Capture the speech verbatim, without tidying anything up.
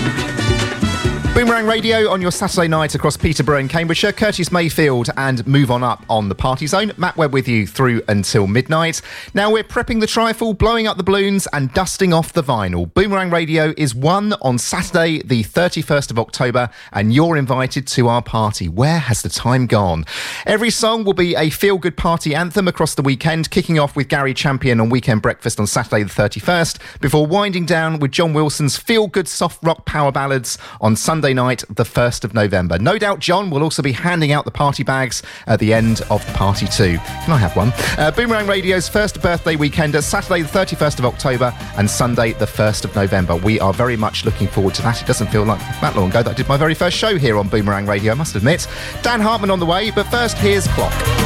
Boomerang Radio on your Saturday night across Peterborough and Cambridgeshire. Curtis Mayfield and Move On Up on the Party Zone. Matt Webb with you through until midnight. Now we're prepping the trifle, blowing up the balloons and dusting off the vinyl. Boomerang Radio is one on Saturday the thirty-first of October and you're invited to our party. Where has the time gone? Every song will be a feel-good party anthem across the weekend, kicking off with Gary Champion on Weekend Breakfast on Saturday the thirty-first, before winding down with John Wilson's feel-good soft rock power ballads on Sunday night, the first of November. No doubt John will also be handing out the party bags at the end of the party too. Can I have one? Uh, Boomerang Radio's first birthday weekend is Saturday the thirty-first of October and Sunday the first of November. We are very much looking forward to that. It doesn't feel like that long ago that I did my very first show here on Boomerang Radio, I must admit. Dan Hartman on the way, but first here's Clock.